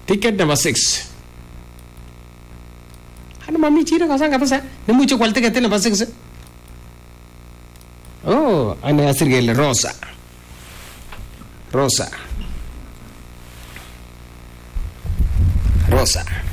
Ticket number 6. Ano mami chira kasang kapasa? Nemucho kwal ticket number 6. Oh, ana asirgele Rosa. Rosa.